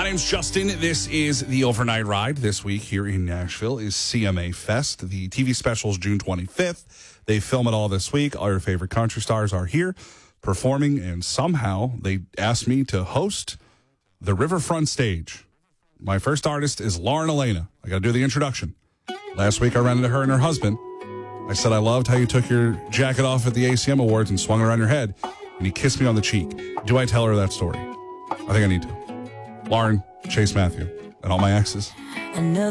My name's Justin. This is the Overnight Ride. This week here in Nashville is CMA Fest. The TV special is June 25th. They film it all this week. All your favorite country stars are here performing, and somehow they asked me to host the Riverfront stage. My first artist is Lauren Alaina. I got to do the introduction. Last week I ran into her and her husband. I said I loved how you took your jacket off at the ACM Awards and swung it around your head, and you kissed me on the cheek. Do I tell her that story? I think I need to. Lauren, Chase Matthew, and all my exes. Another